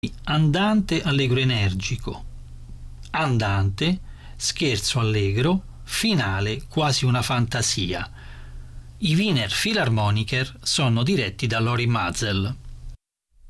andante allegro energico, andante scherzo allegro, finale quasi una fantasia. I Wiener Philharmoniker sono diretti da Lori Mazel.